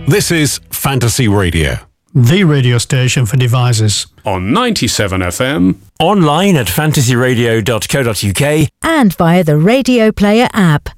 This is Fantasy Radio, the radio station for devices. On 97 FM. Online at fantasyradio.co.uk. And via the Radio Player app.